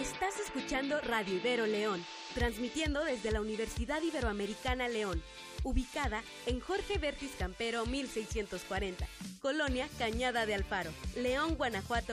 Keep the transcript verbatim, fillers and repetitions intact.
Estás escuchando Radio Ibero León, transmitiendo desde la Universidad Iberoamericana León, ubicada en Jorge Vértiz Campero mil seiscientos cuarenta, Colonia Cañada de Alfaro, León, Guanajuato,